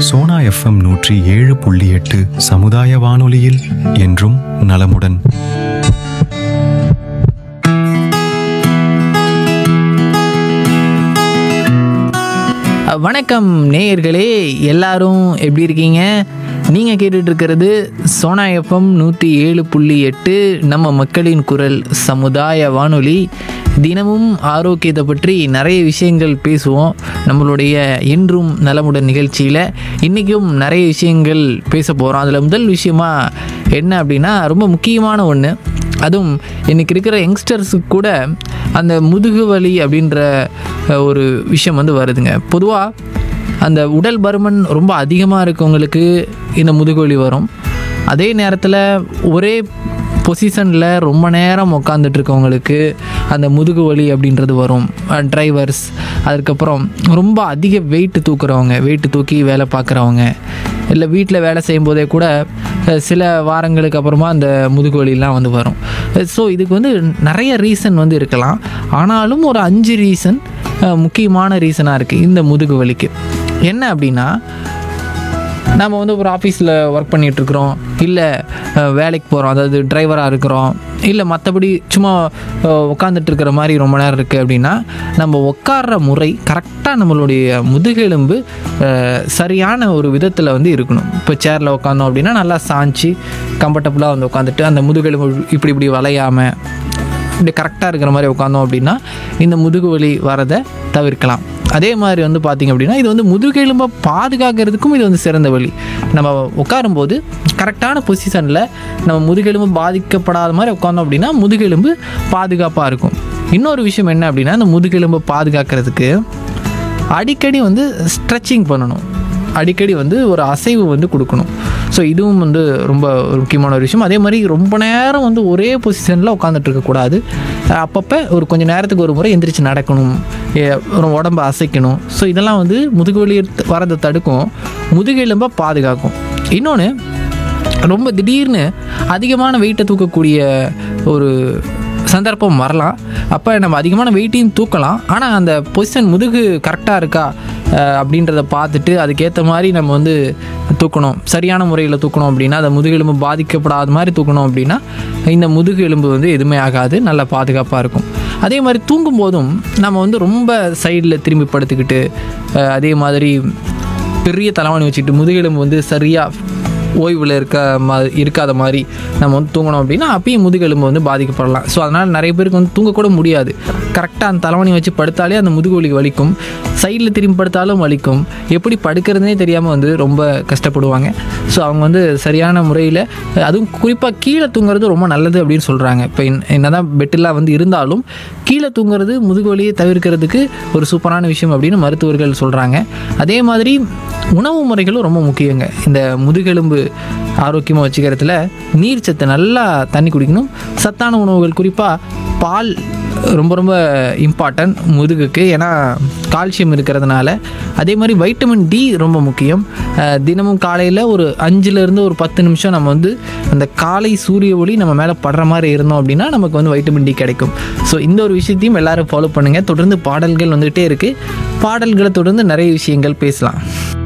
Sona FM 107.8 சமுதாய வானொலியில் என்றும் நலமுடன். வணக்கம் நேயர்களே, எல்லாரும் எப்படி இருக்கீங்க? நீங்கள் கேட்டுட்ருக்கிறது சோனா எஃப்எம் 107.8 நம்ம மக்களின் குரல் சமுதாய வானொலி. தினமும் ஆரோக்கியத்தை பற்றி நிறைய விஷயங்கள் பேசுவோம் நம்மளுடைய என்றும் நலமுடன் நிகழ்ச்சியில். இன்றைக்கும் நிறைய விஷயங்கள் பேச போகிறோம். அதில் முதல் விஷயமா என்ன அப்படின்னா, ரொம்ப முக்கியமான ஒன்று, அதுவும் இன்றைக்கி இருக்கிற யங்ஸ்டர்ஸுக்கு கூட அந்த முதுகு வலி அப்படின்ற ஒரு விஷயம் வருதுங்க. பொதுவாக அந்த உடல் பருமன் ரொம்ப அதிகமாக இருக்கவங்களுக்கு இந்த முதுகு வலி வரும். அதே நேரத்தில் ஒரே பொசிஷனில் ரொம்ப நேரம் உட்காந்துட்டு இருக்கவங்களுக்கு அந்த முதுகு வலி அப்படின்றது வரும். டிரைவர்ஸ், அதுக்கப்புறம் ரொம்ப அதிக வெயிட்டு தூக்கி வேலை பார்க்குறவங்க, இல்லை வீட்டில் வேலை செய்யும்போதே கூட சில வாரங்களுக்கு அப்புறமா அந்த முதுகு வலிலாம் வரும். ஸோ இதுக்கு நிறைய ரீசன் இருக்கலாம். ஆனாலும் ஒரு 5 ரீசன் முக்கியமான ரீசனாக இருக்குது இந்த முதுகு வலிக்கு. என்ன அப்படின்னா, நம்ம ஒரு ஆஃபீஸில் ஒர்க் பண்ணிகிட்ருக்குறோம், இல்லை வேலைக்கு போகிறோம், அதாவது டிரைவராக இருக்கிறோம், இல்லை மற்றபடி சும்மா உட்காந்துட்ருக்கிற மாதிரி ரொம்ப நேரம் இருக்குது அப்படின்னா, நம்ம உட்கார்ற முறை கரெக்டாக நம்மளுடைய முதுகெலும்பு சரியான ஒரு விதத்தில் இருக்கணும். இப்போ சேரில் உட்காந்தோம் அப்படின்னா நல்லா சாய்ச்சி கம்ஃபர்டபுளாக உட்காந்துட்டு அந்த முதுகெலும்பு இப்படி வளையாமல் இப்படி கரெக்டாக இருக்கிற மாதிரி உட்காந்தோம் அப்படின்னா இந்த முதுகு வலி வரதை தவிர்க்கலாம். அதே மாதிரி பார்த்திங்க அப்படின்னா, இது முதுகெலும்பை பாதுகாக்கிறதுக்கும் இது சிறந்த வழி. நம்ம உட்காரும்போது கரெக்டான பொசிஷனில் நம்ம முதுகெலும்பு பாதிக்கப்படாத மாதிரி உட்காந்தோம் அப்படின்னா முதுகெலும்பு பாதுகாப்பாக இருக்கும். இன்னொரு விஷயம் என்ன அப்படின்னா, இந்த முதுகெலும்பை பாதுகாக்கிறதுக்கு அடிக்கடி ஸ்ட்ரெச்சிங் பண்ணணும், அடிக்கடி ஒரு அசைவு கொடுக்கணும். ஸோ இதுவும் ரொம்ப ஒரு முக்கியமான ஒரு விஷயம். அதே மாதிரி ரொம்ப நேரம் ஒரே பொசிஷனில் உட்காந்துட்டு இருக்கக்கூடாது. அப்பப்போ ஒரு கொஞ்சம் நேரத்துக்கு ஒரு முறை எந்திரிச்சு நடக்கணும், உடம்பை அசைக்கணும். ஸோ இதெல்லாம் முதுகு வலி வரதை தடுக்கும், முதுகெலும்பை பாதுகாக்கும். இன்னொன்று, ரொம்ப திடீர்னு அதிகமான வெயிட்டை தூக்கக்கூடிய ஒரு சந்தர்ப்பம் வரலாம். அப்போ நம்ம அதிகமான வெயிட்டையும் தூக்கலாம். ஆனால் அந்த பொசிஷன் முதுகு கரெக்டாக இருக்கா அப்படின்றத பார்த்துட்டு அதுக்கேற்ற மாதிரி நம்ம தூக்கணும், சரியான முறையில் தூக்கணும். அப்படின்னா அந்த முதுகெலும்பு பாதிக்கப்படாத மாதிரி தூக்கணும் அப்படின்னா இந்த முதுகு எலும்பு எதுவுமே ஆகாது, நல்லா பாதுகாப்பாக இருக்கும். அதே மாதிரி தூங்கும்போதும் நம்ம ரொம்ப சைடில் திரும்பி படுத்துக்கிட்டு, அதே மாதிரி பெரிய தலைவாணி வச்சுக்கிட்டு முதுகெலும்பு சரியாக ஓய்வில் இருக்காத மாதிரி நம்ம தூங்கணும் அப்படின்னா அப்பயும் முதுகெலும்பு பாதிக்கப்படலாம். ஸோ அதனால் நிறைய பேருக்கு தூங்கக்கூட முடியாது. கரெக்டாக அந்த தலைவணி வச்சு படுத்தாலே அந்த முதுகு வலி வலிக்கும், சைடில் திரும்பி படுத்தாலும் வலிக்கும், எப்படி படுக்கிறதுனே தெரியாமல் ரொம்ப கஷ்டப்படுவாங்க. ஸோ அவங்க சரியான முறையில், அதுவும் குறிப்பாக கீழே தூங்குறது ரொம்ப நல்லது அப்படின்னு சொல்கிறாங்க. இப்போ என்னதான் பெட்டெல்லாம் இருந்தாலும் கீழே தூங்குறது முதுகு வலியை தவிர்க்கிறதுக்கு ஒரு சூப்பரான விஷயம் அப்படின்னு மருத்துவர்கள் சொல்கிறாங்க. அதே மாதிரி உணவு முறைகளும் ரொம்ப முக்கியங்க. இந்த முதுகெலும்பு ஆரோக்கியமாக வச்சுக்கிறதுல நீர் சத்து, நல்லா தண்ணி குடிக்கணும், சத்தான உணவுகள், குறிப்பாக பால் ரொம்ப ரொம்ப இம்பார்ட்டன்ட் முதுகுக்கு, ஏன்னா கால்சியம் இருக்கிறதுனால. அதே மாதிரி வைட்டமின் டி ரொம்ப முக்கியம். தினமும் காலையில் ஒரு 5லேருந்து ஒரு 10 நிமிஷம் நம்ம அந்த காலை சூரிய ஒளி நம்ம மேலே படுற மாதிரி இருந்தோம் அப்படின்னா நமக்கு வைட்டமின் டி கிடைக்கும். ஸோ இந்த ஒரு விஷயத்தையும் எல்லோரும் ஃபாலோ பண்ணுங்கள். தொடர்ந்து பாடல்கள் வந்துகிட்டே இருக்குது. பாடல்களை தொடர்ந்து நிறைய விஷயங்கள் பேசலாம்.